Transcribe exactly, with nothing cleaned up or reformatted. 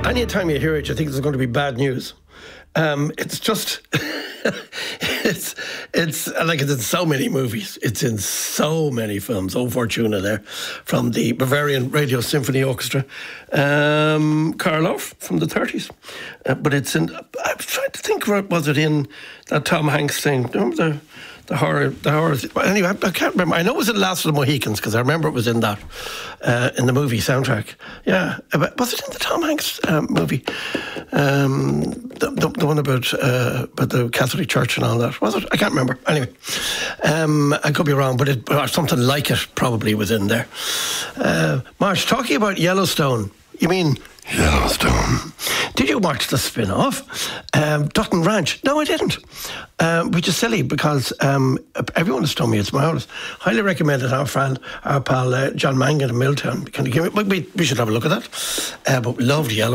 Anytime you hear it, you think there's going to be bad news. Um, it's just, it's it's like it's in so many movies. It's in so many films. Oh, Fortuna there, from the Bavarian Radio Symphony Orchestra. Um, Karloff from the thirties. Uh, but it's in, I'm trying to think, was it in that Tom Hanks thing? Remember the... The horror, the horror. Anyway, I can't remember. I know it was in Last of the Mohicans because I remember it was in that, uh, in the movie soundtrack. Yeah, was it in the Tom Hanks um, movie? Um, the, the, the one about uh, about the Catholic Church and all that. Was it? I can't remember. Anyway, um, I could be wrong, but it, or something like it probably was in there. Uh, Marsh, talking about Yellowstone, you mean Yellowstone? Did you watch the spin-off, um, Dutton Ranch? No, I didn't. Um, which is silly because um, everyone has told me it's marvellous. Highly recommended. Our friend, our pal uh, John Mangan in Milltown. Can you give me? We, we should have a look at that. Uh, but we loved Yellowstone.